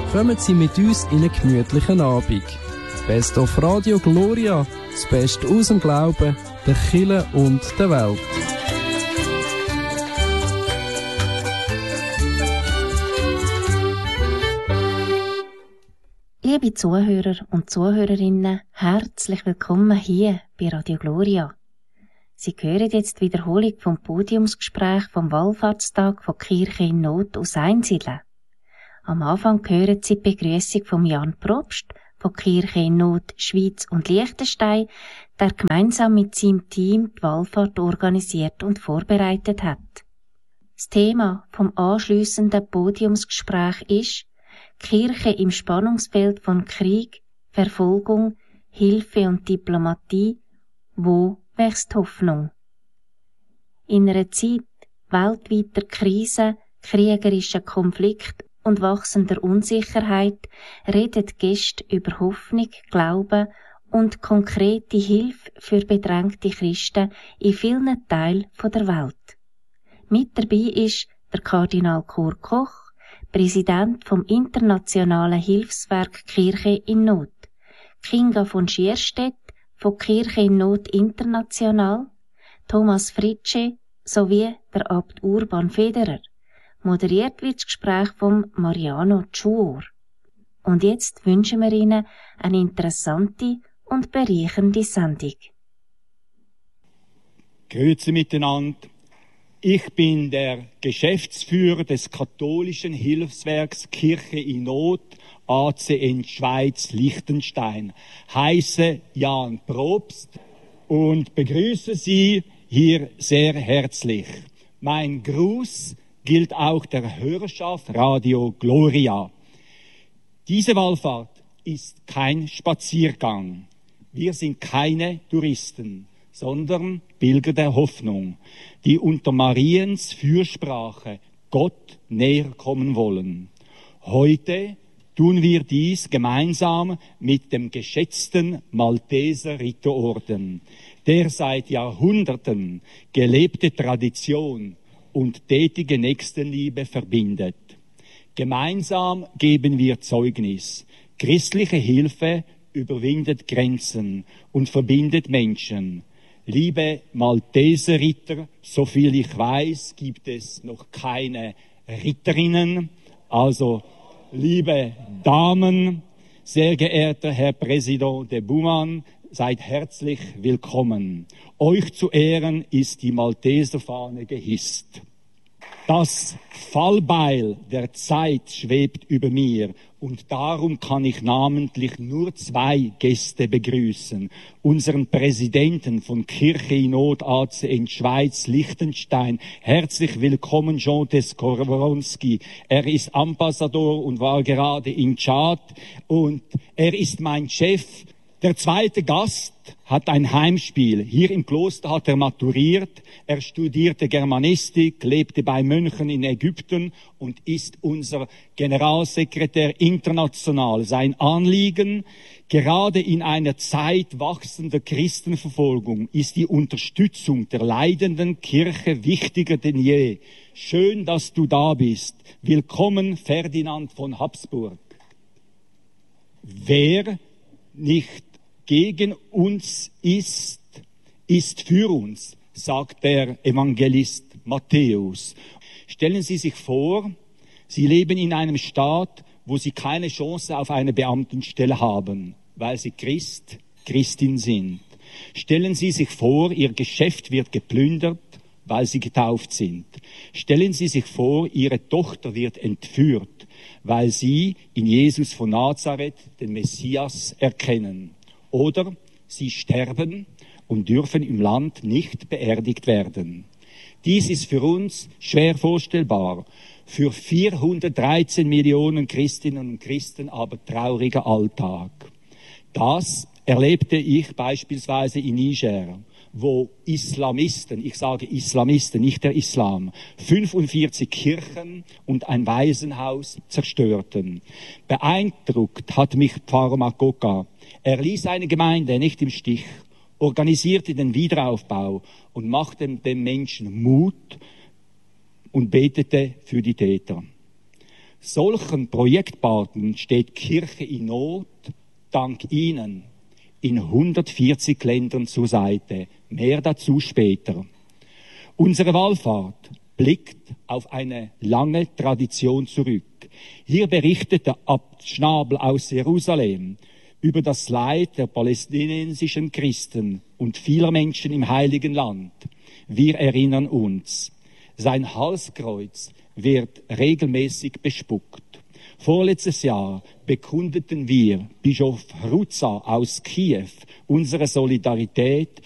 kommen Sie mit uns in einen gemütlichen Abend. Best of Radio Gloria, das Beste aus dem Glauben, der Kirche und der Welt. Liebe Zuhörer und Zuhörerinnen, herzlich willkommen hier bei Radio Gloria. Sie hören jetzt die Wiederholung vom Podiumsgespräch vom Wallfahrtstag von Kirche in Not aus Einsiedeln. Am Anfang hören Sie die Begrüßung von Jan Probst von Kirche in Not Schweiz und Liechtenstein, der gemeinsam mit seinem Team die Wallfahrt organisiert und vorbereitet hat. Das Thema vom anschliessenden Podiumsgespräch ist Kirche im Spannungsfeld von Krieg, Verfolgung, Hilfe und Diplomatie. Wo wächst Hoffnung? In einer Zeit weltweiter Krisen, kriegerischer Konflikt und wachsender Unsicherheit redet die Gäste über Hoffnung, Glauben und konkrete Hilfe für bedrängte Christen in vielen Teilen der Welt. Mit dabei ist der Kardinal Kurt Koch, Präsident vom Internationalen Hilfswerk Kirche in Not, Kinga von Schierstedt von Kirche in Not International, Thomas Fritsche sowie der Abt Urban Federer. Moderiert wird das Gespräch von Mariano Ciuor. Und jetzt wünschen wir Ihnen eine interessante und bereichernde Sendung. Grüezi miteinander. Ich bin der Geschäftsführer des katholischen Hilfswerks Kirche in Not, ACN Schweiz Liechtenstein. Heiße Jan Probst und begrüße Sie hier sehr herzlich. Mein Gruß gilt auch der Hörerschaft Radio Gloria. Diese Wallfahrt ist kein Spaziergang. Wir sind keine Touristen, sondern Pilger der Hoffnung, die unter Mariens Fürsprache Gott näher kommen wollen. Heute tun wir dies gemeinsam mit dem geschätzten Malteser Ritterorden, der seit Jahrhunderten gelebte Tradition und tätige Nächstenliebe verbindet. Gemeinsam geben wir Zeugnis. Christliche Hilfe überwindet Grenzen und verbindet Menschen. Liebe Malteser Ritter, soviel ich weiß, gibt es noch keine Ritterinnen. Also, liebe Damen, sehr geehrter Herr Präsident de Buman, seid herzlich willkommen. Euch zu Ehren ist die Malteserfahne gehisst. Das Fallbeil der Zeit schwebt über mir und darum kann ich namentlich nur zwei Gäste begrüßen. Unseren Präsidenten von Kirche in Not ACN Schweiz Liechtenstein. Herzlich willkommen, Jean Deskorowski. Er ist Ambassador und war gerade in Tschad und er ist mein Chef. Der zweite Gast hat ein Heimspiel. Hier im Kloster hat er maturiert. Er studierte Germanistik, lebte bei Mönchen in Ägypten und ist unser Generalsekretär international. Sein Anliegen, gerade in einer Zeit wachsender Christenverfolgung, ist die Unterstützung der leidenden Kirche wichtiger denn je. Schön, dass du da bist. Willkommen, Ferdinand von Habsburg. Wer nicht gegen uns ist für uns, sagt der Evangelist Matthäus. Stellen Sie sich vor, Sie leben in einem Staat, wo Sie keine Chance auf eine Beamtenstelle haben, weil Sie Christin sind. Stellen Sie sich vor, Ihr Geschäft wird geplündert, weil Sie getauft sind. Stellen Sie sich vor, Ihre Tochter wird entführt, weil Sie in Jesus von Nazareth den Messias erkennen. Oder sie sterben und dürfen im Land nicht beerdigt werden. Dies ist für uns schwer vorstellbar. Für 413 Millionen Christinnen und Christen aber trauriger Alltag. Das erlebte ich beispielsweise in Niger, wo Islamisten, ich sage Islamisten, nicht der Islam, 45 Kirchen und ein Waisenhaus zerstörten. Beeindruckt hat mich Pfarrer Makoka. Er ließ seine Gemeinde nicht im Stich, organisierte den Wiederaufbau und machte den Menschen Mut und betete für die Täter. Solchen Projektpartnern steht Kirche in Not dank Ihnen in 140 Ländern zur Seite. Mehr dazu später. Unsere Wallfahrt blickt auf eine lange Tradition zurück. Hier berichtet der Abt Schnabel aus Jerusalem über das Leid der palästinensischen Christen und vieler Menschen im Heiligen Land. Wir erinnern uns. Sein Halskreuz wird regelmäßig bespuckt. Vorletztes Jahr bekundeten wir, Bischof Hruzza aus Kiew, unsere Solidarität